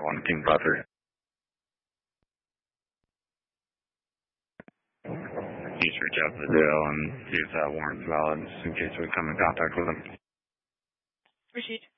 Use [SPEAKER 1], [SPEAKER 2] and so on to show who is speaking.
[SPEAKER 1] 1 King Brother. Please reach out to the jail and see if that warrant's valid, just in case we come in contact with them.
[SPEAKER 2] Proceed.